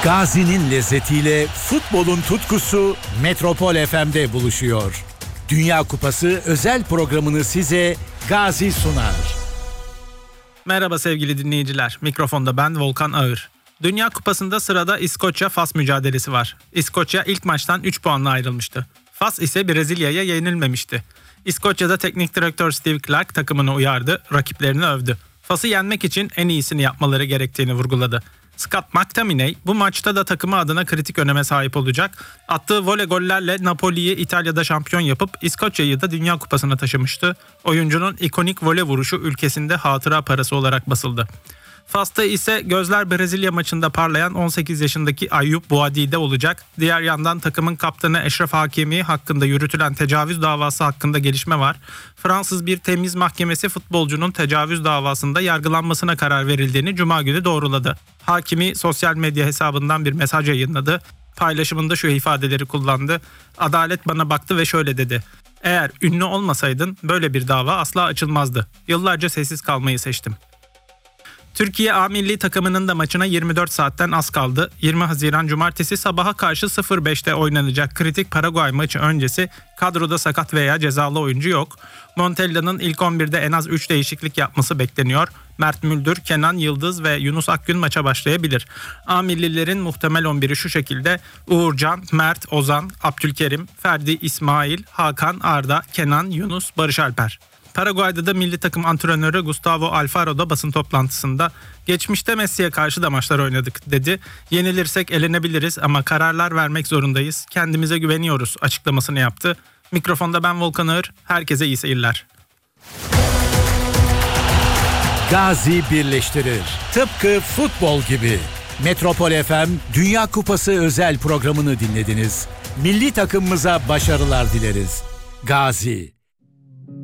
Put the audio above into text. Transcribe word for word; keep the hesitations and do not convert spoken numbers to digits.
Gazi'nin lezzetiyle futbolun tutkusu Metropol F M'de buluşuyor. Dünya Kupası özel programını size Gazi sunar. Merhaba sevgili dinleyiciler. Mikrofonda ben Volkan Ağır. Dünya Kupası'nda sırada İskoçya-Fas mücadelesi var. İskoçya ilk maçtan üç puanla ayrılmıştı. Fas ise Brezilya'ya yenilmemişti. İskoçya'da teknik direktör Steve Clarke takımını uyardı, rakiplerini övdü. Fas'ı yenmek için en iyisini yapmaları gerektiğini vurguladı. Scott McTominay bu maçta da takımı adına kritik öneme sahip olacak. Attığı voley gollerle Napoli'yi İtalya'da şampiyon yapıp İskoçya'yı da Dünya Kupası'na taşımıştı. Oyuncunun ikonik voley vuruşu ülkesinde hatıra parası olarak basıldı. Fas'ta ise gözler Brezilya maçında parlayan on sekiz yaşındaki Ayub Boadi'de olacak. Diğer yandan takımın kaptanı Eşref Hakimi hakkında yürütülen tecavüz davası hakkında gelişme var. Fransız bir temiz mahkemesi futbolcunun tecavüz davasında yargılanmasına karar verildiğini Cuma günü doğruladı. Hakimi sosyal medya hesabından bir mesaj yayınladı. Paylaşımında şu ifadeleri kullandı. Adalet bana baktı ve şöyle dedi. Eğer ünlü olmasaydın böyle bir dava asla açılmazdı. Yıllarca sessiz kalmayı seçtim. Türkiye A milli takımının da maçına yirmi dört saatten az kaldı. yirmi Haziran Cumartesi sabaha karşı sıfır beşte oynanacak kritik Paraguay maçı öncesi kadroda sakat veya cezalı oyuncu yok. Montella'nın ilk on birde en az üç değişiklik yapması bekleniyor. Mert Müldür, Kenan Yıldız ve Yunus Akgün maça başlayabilir. A millilerin muhtemel on biri şu şekilde: Uğurcan, Mert, Ozan, Abdülkerim, Ferdi, İsmail, Hakan, Arda, Kenan, Yunus, Barış Alper. Paraguay'da da milli takım antrenörü Gustavo Alfaro da basın toplantısında "Geçmişte Messi'ye karşı da maçlar oynadık" dedi. "Yenilirsek elenebiliriz ama kararlar vermek zorundayız. Kendimize güveniyoruz" açıklamasını yaptı. Mikrofonda ben Volkan Ağır. Herkese iyi seyirler. Gazi birleştirir. Tıpkı futbol gibi. Metropol F M Dünya Kupası özel programını dinlediniz. Milli takımımıza başarılar dileriz. Gazi.